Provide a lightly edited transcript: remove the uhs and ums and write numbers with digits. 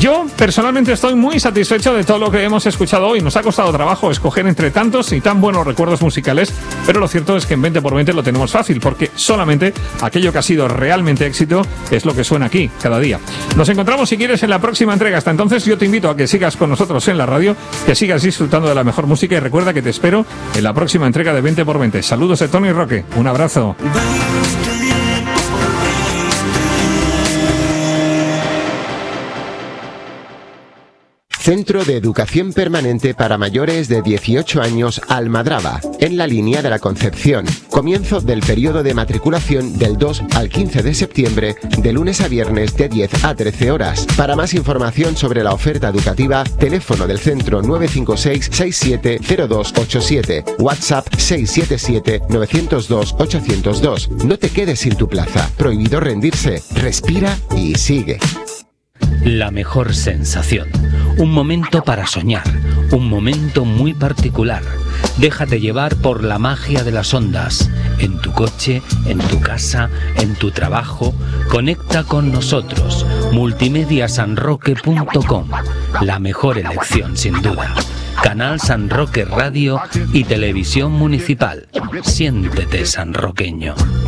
Yo personalmente estoy muy satisfecho de todo lo que hemos escuchado hoy. Nos ha costado trabajo escoger entre tantos y tan buenos recuerdos musicales, pero lo cierto es que en 20x20 lo tenemos fácil, porque solamente aquello que ha sido realmente éxito es lo que suena aquí cada día. Nos encontramos, si quieres, en la próxima entrega. Hasta entonces yo te invito a que sigas con nosotros en la radio, que sigas disfrutando de la mejor música, y recuerda que te espero en la próxima entrega de 20x20. Saludos de Tony Roque, un abrazo. Centro de Educación Permanente para Mayores de 18 años Almadraba, en la línea de la Concepción. Comienzo del periodo de matriculación del 2 al 15 de septiembre, de lunes a viernes de 10 a 13 horas. Para más información sobre la oferta educativa, teléfono del centro 956-670287, WhatsApp 677-902-802. No te quedes sin tu plaza. Prohibido rendirse. Respira y sigue. La mejor sensación. Un momento para soñar. Un momento muy particular. Déjate llevar por la magia de las ondas. En tu coche, en tu casa, en tu trabajo. Conecta con nosotros. Multimediasanroque.com. La mejor elección, sin duda. Canal San Roque Radio y Televisión Municipal. Siéntete sanroqueño.